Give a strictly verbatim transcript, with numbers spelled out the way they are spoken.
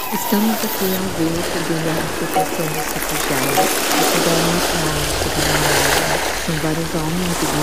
Estamos aqui ao ver fazendo a proteção do sapujara. Chegaram na praia, chegaram na orla. São vários homens e